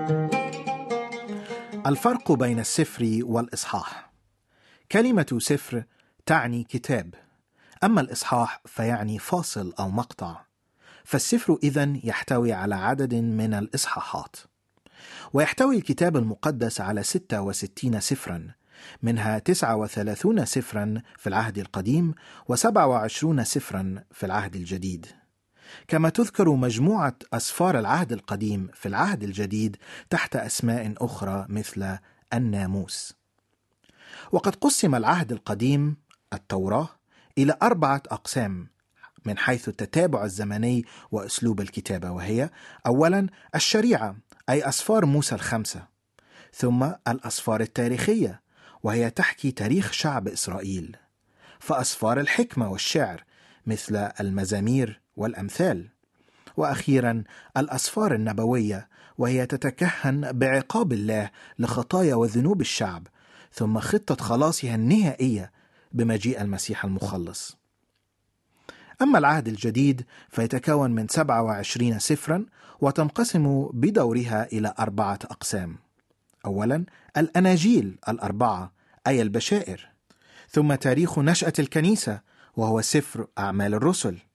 الفرق بين السفر والإصحاح. كلمة سفر تعني كتاب، أما الإصحاح فيعني فاصل أو مقطع. فالسفر إذن يحتوي على عدد من الإصحاحات، ويحتوي الكتاب المقدس على 66 سفرا، منها 39 سفرا في العهد القديم و27 سفرا في العهد الجديد. كما تذكر مجموعة أسفار العهد القديم في العهد الجديد تحت أسماء أخرى مثل الناموس. وقد قسم العهد القديم التوراة إلى 4 أقسام من حيث التتابع الزمني وأسلوب الكتابة، وهي: أولا الشريعة أي أسفار موسى ال5، ثم الأسفار التاريخية وهي تحكي تاريخ شعب إسرائيل، فأسفار الحكمة والشعر مثل المزامير والأمثال، وأخيرا الأسفار النبوية وهي تتكهن بعقاب الله لخطايا وذنوب الشعب، ثم خطة خلاصها النهائية بمجيء المسيح المخلص. أما العهد الجديد فيتكون من 27 سفرا، وتنقسم بدورها إلى 4 أقسام. أولا الأناجيل 4 أي البشائر، ثم تاريخ نشأة الكنيسة وهو سفر أعمال الرسل،